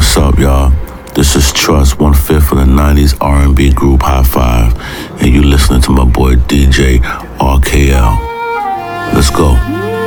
What's up, y'all? This is Trust, 1/5 of the 90s R&B group High Five, and you listening to my boy DJ RKL. Let's go.